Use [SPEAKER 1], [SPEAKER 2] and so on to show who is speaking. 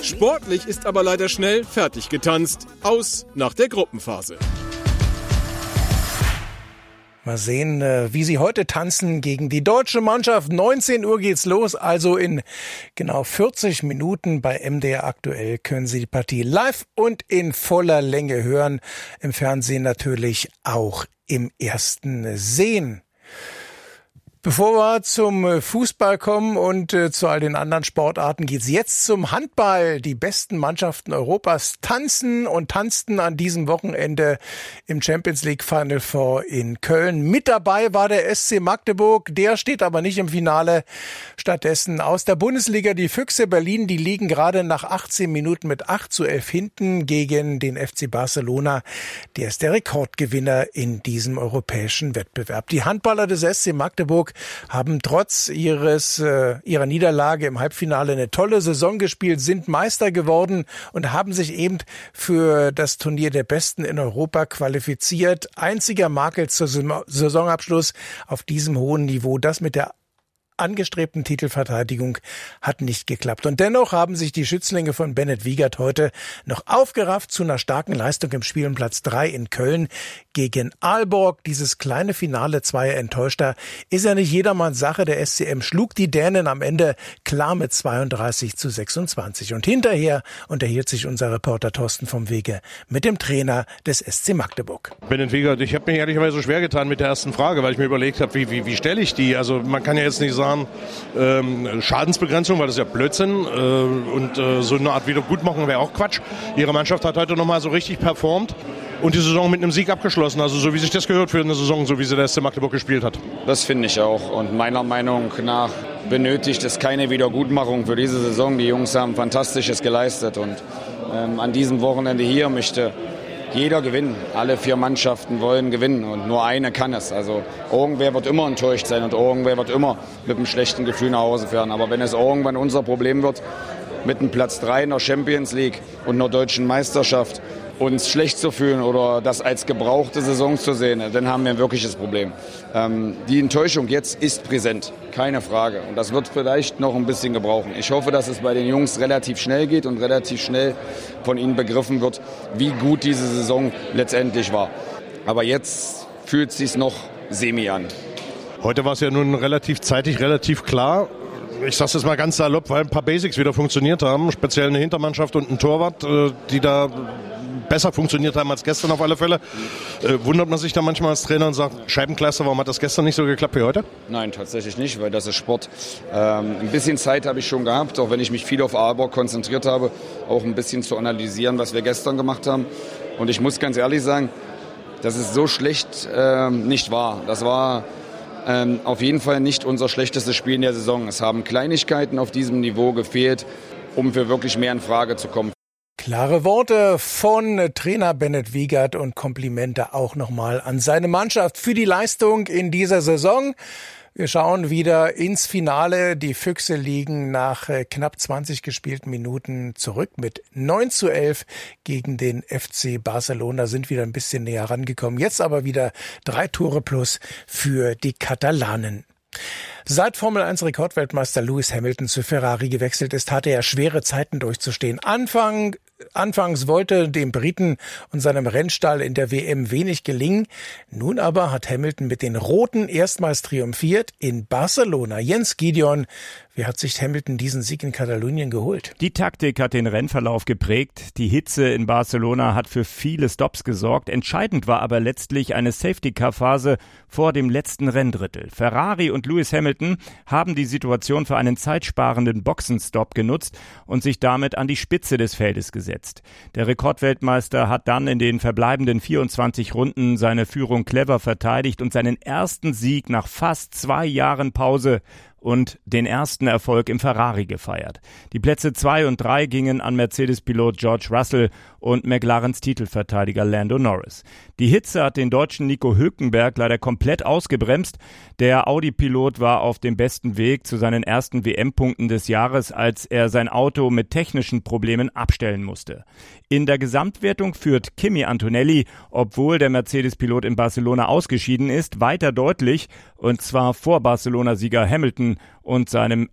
[SPEAKER 1] Sportlich ist aber leider schnell fertig getanzt. Aus nach der Gruppenphase.
[SPEAKER 2] Mal sehen, wie sie heute tanzen gegen die deutsche Mannschaft. 19 Uhr geht's los, also in genau 40 Minuten bei MDR aktuell können Sie die Partie live und in voller Länge hören. Im Fernsehen natürlich auch im ersten Sehen. Bevor wir zum Fußball kommen und zu all den anderen Sportarten, geht's jetzt zum Handball. Die besten Mannschaften Europas tanzten an diesem Wochenende im Champions League Final Four in Köln. Mit dabei war der SC Magdeburg, der steht aber nicht im Finale. Stattdessen aus der Bundesliga die Füchse Berlin, die liegen gerade nach 18 Minuten mit 8:11 hinten gegen den FC Barcelona. Der ist der Rekordgewinner in diesem europäischen Wettbewerb. Die Handballer des SC Magdeburg haben trotz ihrer Niederlage im Halbfinale eine tolle Saison gespielt, sind Meister geworden und haben sich eben für das Turnier der Besten in Europa qualifiziert. Einziger Makel zur Saisonabschluss auf diesem hohen Niveau, das mit der angestrebten Titelverteidigung hat nicht geklappt. Und dennoch haben sich die Schützlinge von Bennett Wiegert heute noch aufgerafft zu einer starken Leistung im Spiel um Platz 3 in Köln gegen Aalborg. Dieses kleine Finale zweier Enttäuschter ist ja nicht jedermanns Sache. Der SCM schlug die Dänen am Ende klar mit 32:26. Und hinterher unterhielt sich unser Reporter Thorsten vom Wege mit dem Trainer des SC Magdeburg.
[SPEAKER 3] Bennett Wiegert, ich habe mir ehrlicherweise schwer getan mit der ersten Frage, weil ich mir überlegt habe, wie stelle ich die? Also man kann ja jetzt nicht sagen, Schadensbegrenzung, weil das ist ja Blödsinn und so eine Art Wiedergutmachung wäre auch Quatsch. Ihre Mannschaft hat heute nochmal so richtig performt und die Saison mit einem Sieg abgeschlossen, also so wie sich das gehört für eine Saison, so wie sie der SC Magdeburg gespielt hat.
[SPEAKER 4] Das finde ich auch und meiner Meinung nach benötigt es keine Wiedergutmachung für diese Saison. Die Jungs haben Fantastisches geleistet und an diesem Wochenende hier möchte jeder gewinnen. Alle 4 Mannschaften wollen gewinnen und nur eine kann es. Also irgendwer wird immer enttäuscht sein und irgendwer wird immer mit einem schlechten Gefühl nach Hause fahren. Aber wenn es irgendwann unser Problem wird, mit einem Platz 3 in der Champions League und einer deutschen Meisterschaft uns schlecht zu fühlen oder das als gebrauchte Saison zu sehen, dann haben wir ein wirkliches Problem. Die Enttäuschung jetzt ist präsent, keine Frage. Und das wird vielleicht noch ein bisschen gebrauchen. Ich hoffe, dass es bei den Jungs relativ schnell geht und relativ schnell von ihnen begriffen wird, wie gut diese Saison letztendlich war. Aber jetzt fühlt es sich noch semi an.
[SPEAKER 3] Heute war es ja nun relativ zeitig, relativ klar. Ich sage es jetzt mal ganz salopp, weil ein paar Basics wieder funktioniert haben, speziell eine Hintermannschaft und ein Torwart, die da besser funktioniert haben als gestern auf alle Fälle. Wundert man sich da manchmal als Trainer und sagt, Scheibenkleister, warum hat das gestern nicht so geklappt wie heute?
[SPEAKER 4] Nein, tatsächlich nicht, weil das ist Sport. Ein bisschen Zeit habe ich schon gehabt, auch wenn ich mich viel auf Aalborg konzentriert habe, auch ein bisschen zu analysieren, was wir gestern gemacht haben. Und ich muss ganz ehrlich sagen, das ist so schlecht nicht wahr. Das war auf jeden Fall nicht unser schlechtestes Spiel in der Saison. Es haben Kleinigkeiten auf diesem Niveau gefehlt, um für wirklich mehr in Frage zu kommen.
[SPEAKER 2] Klare Worte von Trainer Bennett Wiegert und Komplimente auch nochmal an seine Mannschaft für die Leistung in dieser Saison. Wir schauen wieder ins Finale. Die Füchse liegen nach knapp 20 gespielten Minuten zurück mit 9:11 gegen den FC Barcelona, sind wieder ein bisschen näher rangekommen. Jetzt aber wieder 3 Tore plus für die Katalanen. Seit Formel-1-Rekordweltmeister Lewis Hamilton zu Ferrari gewechselt ist, hatte er schwere Zeiten durchzustehen. Anfangs wollte dem Briten und seinem Rennstall in der WM wenig gelingen. Nun aber hat Hamilton mit den Roten erstmals triumphiert in Barcelona. Jens Gideon, wie hat sich Hamilton diesen Sieg in Katalonien geholt?
[SPEAKER 5] Die Taktik hat den Rennverlauf geprägt. Die Hitze in Barcelona hat für viele Stops gesorgt. Entscheidend war aber letztlich eine Safety-Car-Phase vor dem letzten Renndrittel. Ferrari und Lewis Hamilton haben die Situation für einen zeitsparenden Boxenstopp genutzt und sich damit an die Spitze des Feldes gesetzt. Der Rekordweltmeister hat dann in den verbleibenden 24 Runden seine Führung clever verteidigt und seinen ersten Sieg nach fast 2 Jahren Pause und den ersten Erfolg im Ferrari gefeiert. Die Plätze 2 und 3 gingen an Mercedes-Pilot George Russell und McLarens Titelverteidiger Lando Norris. Die Hitze hat den Deutschen Nico Hülkenberg leider komplett ausgebremst. Der Audi-Pilot war auf dem besten Weg zu seinen ersten WM-Punkten des Jahres, als er sein Auto mit technischen Problemen abstellen musste. In der Gesamtwertung führt Kimi Antonelli, obwohl der Mercedes-Pilot in Barcelona ausgeschieden ist, weiter deutlich, und zwar vor Barcelona-Sieger Hamilton und seinem